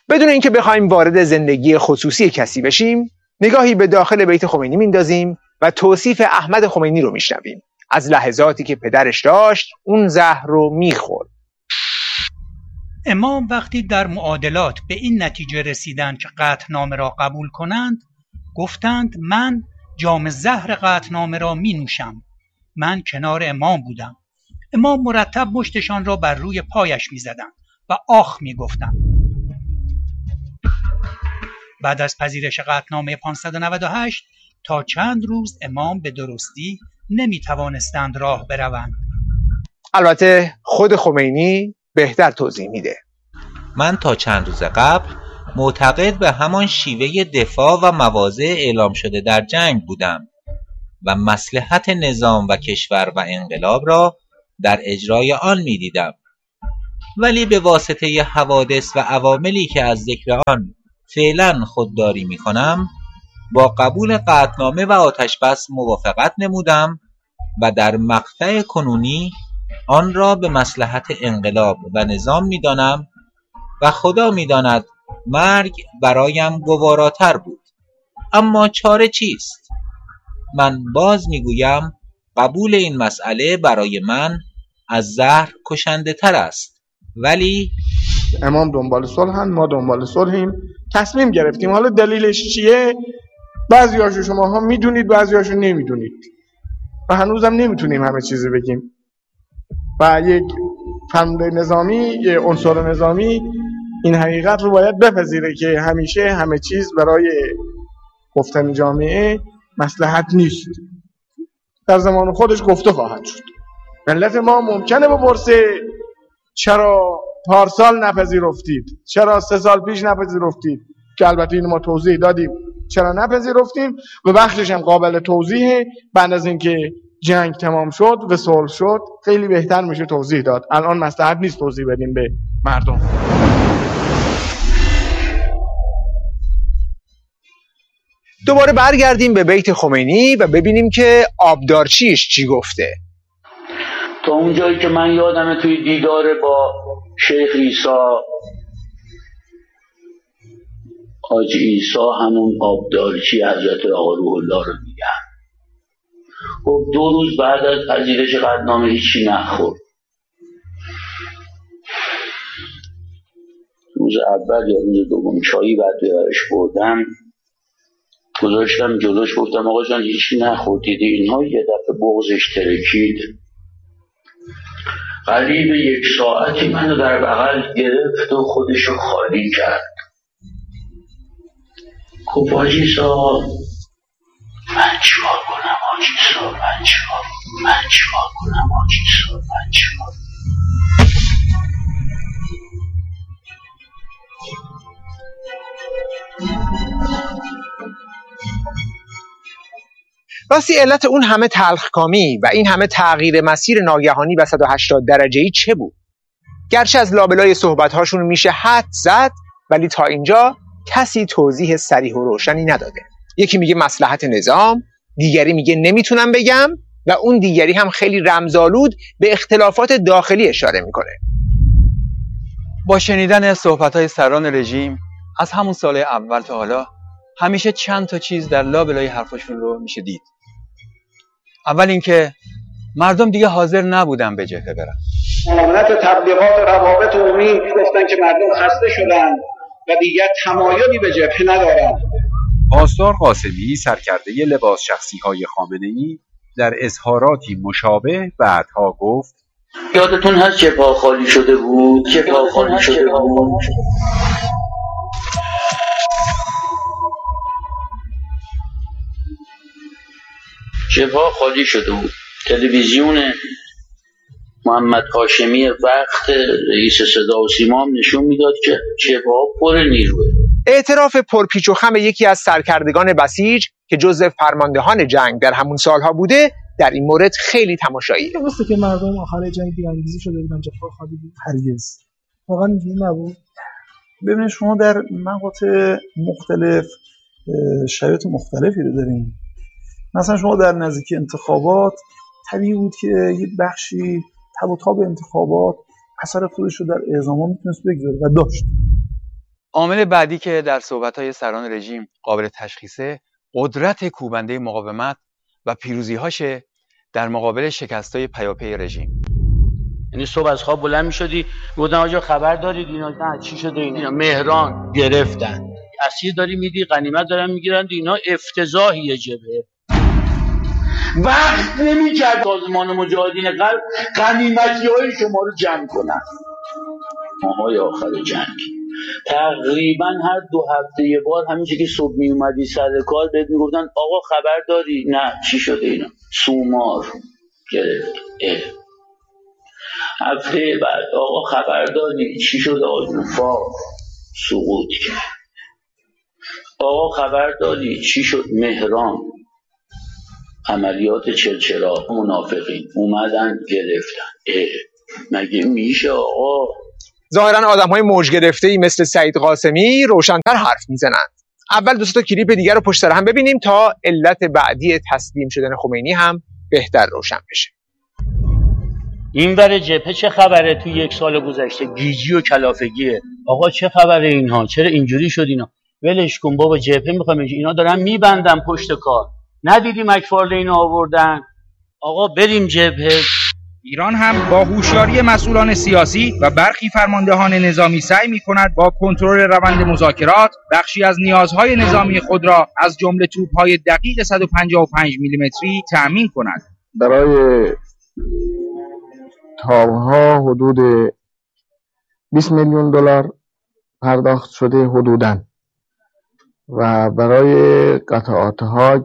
بدون اینکه بخوایم وارد زندگی خصوصی کسی بشیم، نگاهی به داخل بیت خمینی میندازیم و توصیف احمد خمینی رو میشنویم از لحظاتی که پدرش داشت اون زهر رو میخورد. امام وقتی در معادلات به این نتیجه رسیدند که قطعنامه را قبول کنند، گفتند من جام زهر قطعنامه را می نوشم. من کنار امام بودم. امام مرتب مشتشان را بر روی پایش می زدند و آخ می گفتند. بعد از پذیرش قطعنامه 598 تا چند روز امام به درستی نمی توانستند راه بروند. البته خود خمینی بهتر توضیح میده. من تا چند روز قبل معتقد به همان شیوه دفاع و مواضع اعلام شده در جنگ بودم و مصلحت نظام و کشور و انقلاب را در اجرای آن می دیدم، ولی به واسطه حوادث و عواملی که از ذکر آن فعلا خودداری می کنم با قبول قطعنامه و آتشبس موافقت نمودم و در مقطع کنونی آن را به مصلحت انقلاب و نظام می دانم و خدا می داند مرگ برایم گواراتر بود. اما چاره چیست؟ من باز می گویم قبول این مسئله برای من از زهر کشنده تر است. ولی امام دنبال صلحن، ما دنبال صلحیم، تصمیم گرفتیم. حالا دلیلش چیه؟ بعضیاشو شماها میدونید، بعضیاشو نمیدونید و هنوزم نمیتونیم همه چیزی بگیم. و یک فرمانده نظامی، یک عنصر نظامی این حقیقت رو باید بپذیره که همیشه همه چیز برای گفتن جامعه مصلحت نیست. در زمان خودش گفته خواهد شد. ملت ما ممکنه بپرسه چرا پارسال نپذیرفتید؟ چرا 3 سال پیش نپذیرفتید؟ که البته اینو ما توضیح دادیم چرا نپذیرفتیم و بخشش هم قابل توضیحه. بعد از اینکه جنگ تمام شد و صلح شد خیلی بهتر میشه توضیح داد. الان مصلحت نیست توضیح بدیم به مردم. دوباره برگردیم به بیت خمینی و ببینیم که آبدارچیش چی گفته. تا اونجایی که من یادمه توی دیدار با شیخ عیسی، حاجی عیسی همون آبدارچی حضرت آقا روح الله رو میگن. خب 2 روز بعد از پذیرش قطعنامه هیچی نخورد. روز اول یا روز دوم چایی بعد بیارش بردم، گذاشتم جلوش، گفتم آقا جان هیچی نخوردید؟ اینها یه دفعه بغضش ترکید. قریب 1 ساعتی منو در بغل گرفت و خودشو خالی کرد. گفت حاجی صاحب من چیکار کنم؟ حاجی صاحب من چیکار کنم؟ حاجی صاحب من چیکار؟ راستی علت اون همه تلخکامی و این همه تغییر مسیر ناگهانی و 180 درجه‌ای چه بود؟ گرچه از لابلای صحبت‌هاشون میشه حد زد، ولی تا اینجا کسی توضیح صریح و روشنی نداده. یکی میگه مصلحت نظام، دیگری میگه نمیتونم بگم و اون دیگری هم خیلی رمزآلود به اختلافات داخلی اشاره میکنه. با شنیدن صحبت‌های سران رژیم از همون سال اول تا حالا همیشه چند تا چیز در لابلای حرفشون رو میشه دید. اول اینکه مردم دیگه حاضر نبودن به جبهه برن. معاونت تبلیغات و روابط عمومی گفتن که مردم خسته شدن و دیگر تمایلی به جبهه ندارن. پاسدار قاسمی سرکرده لباس شخصی‌های خامنه‌ای در اظهاراتی مشابه بعدها گفت یادتون هست جبهه خالی شده بود؟ جبهه خالی شده بود. تلویزیون محمد هاشمی وقت رئیس صدا و سیما هم نشون میداد که جبهه پر نیروه. اعتراف پرپیچ و خم یکی از سرکردگان بسیج که جزو فرماندهان جنگ در همون سالها بوده در این مورد خیلی تماشاییه. درسته که مردم آخر جنگ بی‌انگیزی شده بودن، جبهه خالی بود. هرگز واقعا اینجوری نبود. ببینید شما در مقاطع مختلف شرایط مختلفی رو دارین. مثلا شما در نزدیکی انتخابات طبیعی بود که یه بخشی تب و تاب انتخابات اثر خودش رو در اعزام‌ها میتونست بگذاره و داشت. عامل بعدی که در صحبت‌های سران رژیم قابل تشخیصه قدرت کوبنده مقاومت و پیروزی‌هاشه در مقابل شکست‌های پیاپی رژیم. یعنی صبح از خواب بلند می‌شدی گفتن آقا خبر دارید اینا نه چی شده اینا مهران گرفتن اسیر داری میدی غنیمت دارن میگیرن اینا افتضاحیه جبهه وقت نمی‌کرد سازمان مجاهدین قلب غنیمتی‌های شما رو جمع کنن. ماهای آخر جنگ تقریبا هر 2 هفته یه بار همینجا که صبح می اومدی سر کار بهت میگفتن آقا خبر داری؟ نه چی شده اینا؟ سومار گرفت. هفته بعد آقا خبر داری؟ چی شده؟ آجنفا سقوط کرد. آقا خبر داری؟ چی شد؟ مهران عملیات چلچراغ منافقین اومدن گرفتن. مگه میشه آقا؟ ظاهرا آدم‌های موج گرفته‌ای مثل سعید قاسمی روشن‌تر حرف میزنند. اول 2 تا کلیپ دیگر رو پشت سر هم ببینیم تا علت بعدی تسلیم شدن خمینی هم بهتر روشن بشه. این ور جبهه چه خبره توی 1 سال گذشته؟ گیجی و کلافگیه. آقا چه خبره اینها؟ چرا اینجوری شد اینا؟ ولش کن بابا جبهه میخوام اینا دارن میبندن پشت کار. ندیدی مکفارلین آوردن؟ آقا بریم جبهه. ایران هم با هوشیاری مسئولان سیاسی و برخی فرماندهان نظامی سعی می‌کند با کنترل روند مذاکرات بخشی از نیازهای نظامی خود را از جمله توپ‌های دقیق 155 میلیمتری تأمین کند. برای تاوها حدود 20 میلیون دلار پرداخت شده حدوداً و برای قطعات هاج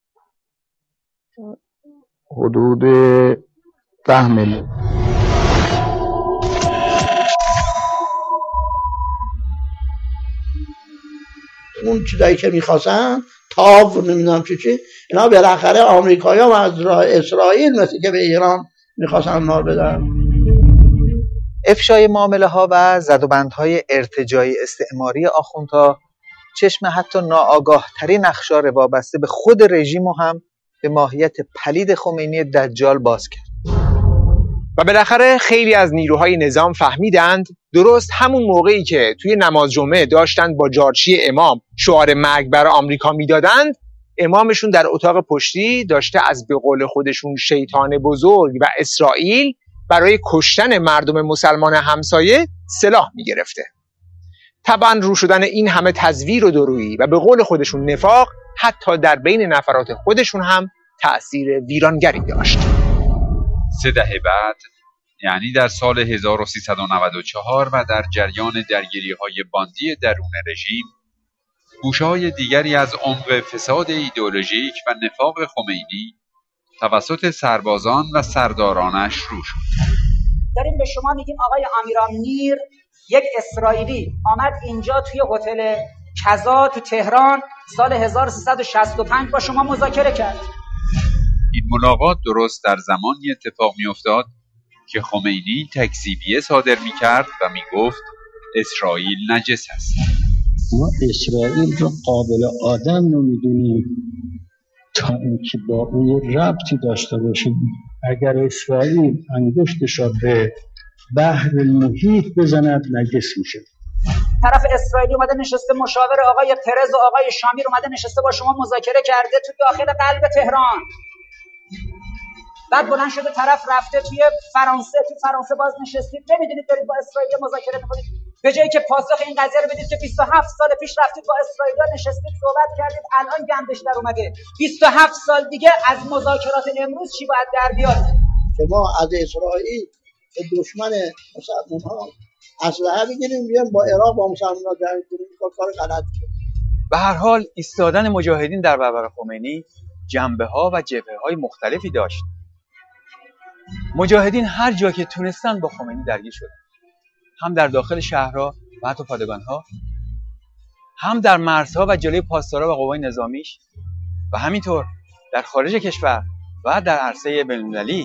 حدود 10 میلیون. اون چیزایی که میخواستن تاو نمیدونم چی اینا بالاخره آمریکایی‌ها و از اسرائیل مثل که به ایران میخواستن ما بدن. افشای معامله ها و زدوبندهای ارتجاعی استعماری آخوندها چشم حتی ناآگاه ترین اخشار وابسته به خود رژیم و هم به ماهیت پلید خمینی دجال باز کرد. و بالاخره خیلی از نیروهای نظام فهمیدند درست همون موقعی که توی نماز جمعه داشتند با جارچی امام شعار مرگ بر آمریکا میدادند، امامشون در اتاق پشتی داشته از به قول خودشون شیطان بزرگ و اسرائیل برای کشتن مردم مسلمان همسایه سلاح میگرفته. طبعا رو شدن این همه تزویر و درویی و به قول خودشون نفاق حتی در بین نفرات خودشون هم تأثیر ویرانگری داشت. 3 دهه بعد، یعنی در سال 1394 و در جریان درگیری‌های باندی درون رژیم، گوشه‌های دیگری از عمق فساد ایدئولوژیک و نفاق خمینی توسط سربازان و سردارانش رو شد. داریم به شما میگیم آقای آمیرام نیر، یک اسرائیلی آمد اینجا توی هتل کذا تو تهران سال 1365 با شما مذاکره کرد. این ملاقات درست در زمانی اتفاق می‌افتاد که خمینی تکذیبیه صادر می‌کرد و می‌گفت اسرائیل نجس است. ما اسرائیل رو قابل آدم نمی‌دونیم تا اینکه با اون ربطی داشته باشیم. اگر اسرائیل انگشتش را به بحر محیط بزند نجس میشه. طرف اسرائیلی اومده نشسته، مشاور آقای پرز و آقای شامیر اومده نشسته با شما مذاکره کرده تو داخل قلب تهران. بعد بلند شده طرف رفته توی فرانسه باز نشستید، نمیدونید دارید با اسرائیل مذاکره میکنید، به جایی که پاسخ این قضیه رو بدید که 27 سال پیش رفتید با اسرائیل نشستید صحبت کردید، الان گندش در اومده. 27 سال دیگه از مذاکرات امروز چی باید در بیاد؟ که ما از اسرائیل که دشمن مسلمان‌ها اسلحه بگیریم بیام با عراق با مسلمان‌ها جنگ کنیم، کار غلط کرد. به هر حال ایستادن مجاهدین در برابر خمینی جنبه‌ها و جبهه‌های مختلفی داشت. مجاهدین هر جا که تونستن با خمینی درگیر شدن، هم در داخل شهرها و حتی پادگان‌ها، هم در مرزها و جلوی پاسدارا و قوای نظامیش و همینطور در خارج کشور و در عرصه بین‌المللی.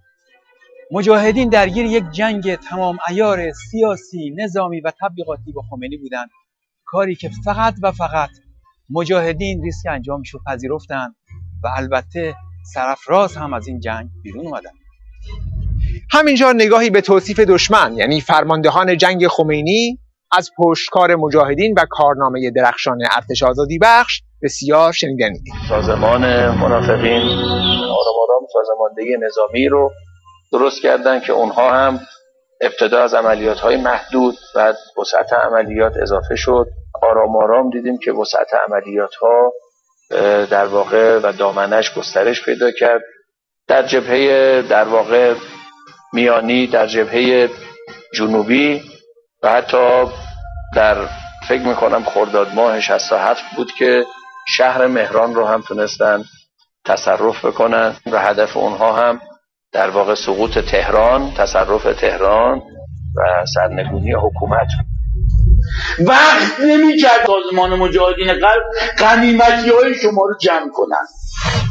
مجاهدین درگیر یک جنگ تمام عیار سیاسی، نظامی و تبلیغاتی با خمینی بودند، کاری که فقط و فقط مجاهدین ریسک انجامش رو پذیرفتند و البته سرافراز هم از این جنگ بیرون اومدن. همینجا نگاهی به توصیف دشمن یعنی فرماندهان جنگ خمینی از پشتکار مجاهدین و کارنامه درخشان ارتش آزادی بخش بسیار شنیدنید. سازمان منافقین آرام آرام سازماندهی نظامی رو درست کردن که اونها هم ابتدا از عملیات‌های محدود و وسعت عملیات اضافه شد. آرام آرام دیدیم که وسعت عملیات‌ها در واقع و دامنش گسترش پیدا کرد. در جبهه در واقع میانی، در جبهه جنوبی و حتی در فکر میکنم خرداد ماه 67 بود که شهر مهران رو هم تونستن تصرف بکنن و هدف اونها هم در واقع سقوط تهران، تصرف تهران و سرنگونی حکومت. وقت نمی‌کرد سازمان مجاهدین قلب غنیمتی‌های شما رو جمع کنن.